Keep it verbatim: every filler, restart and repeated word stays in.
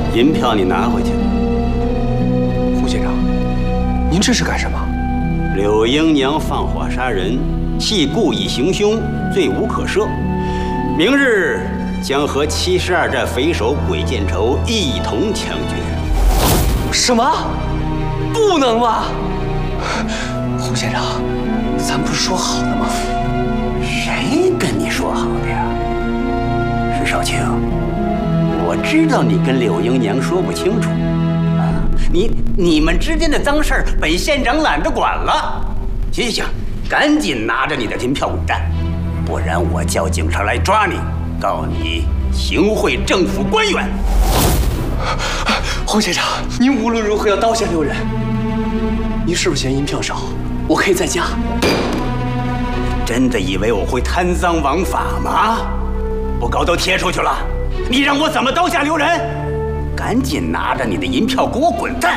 银票你拿回去。 胡县长，您这是干什么？ 柳英娘放火杀人，系故意行凶，罪无可赦。明日将和七十二寨匪首鬼见愁一同枪决。 什么？不能吧？胡县长，咱不是说好的吗？ 谁跟你说好的呀？石少卿，我知道你跟柳英娘说不清楚啊，你你们之间的脏事儿，本县长懒得管了。行行，赶紧拿着你的银票滚蛋，不然我叫警察来抓你，告你行贿政府官员。 胡县长，您无论如何要刀下留人。您是不是嫌银票少？我可以再加。 真的以为我会贪赃枉法吗？不稿都贴出去了，你让我怎么刀下留人？赶紧拿着你的银票给我滚蛋！